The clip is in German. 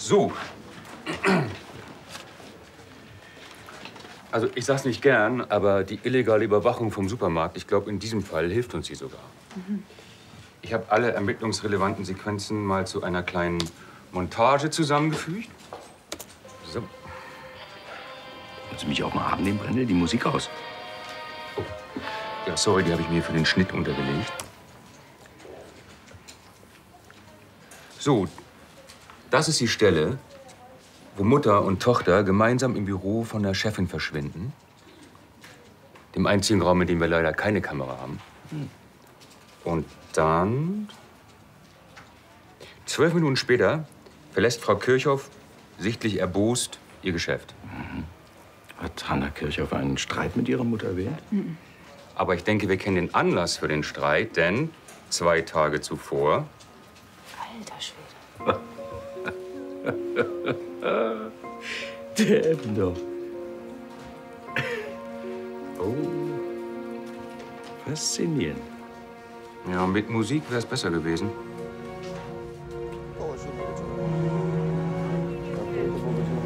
So. Also, ich sag's nicht gern, aber die illegale Überwachung vom Supermarkt, ich glaube, in diesem Fall hilft uns sie sogar. Ich habe alle ermittlungsrelevanten Sequenzen mal zu einer kleinen Montage zusammengefügt. So. Willst du mich auch mal abnehmen, Brendel? Die Musik aus. Oh. Ja, sorry, die habe ich mir für den Schnitt untergelegt. So, das ist die Stelle, wo Mutter und Tochter gemeinsam im Büro von der Chefin verschwinden. Dem einzigen Raum, in dem wir leider keine Kamera haben. Und dann, 12 Minuten später, verlässt Frau Kirchhoff, sichtlich erbost, ihr Geschäft. Hat Hanna Kirchhoff einen Streit mit ihrer Mutter erwähnt? Aber ich denke, wir kennen den Anlass für den Streit, denn 2 Tage zuvor... Alter Schwede. Der Ebner. Oh. Faszinierend. Ja, mit Musik wäre es besser gewesen.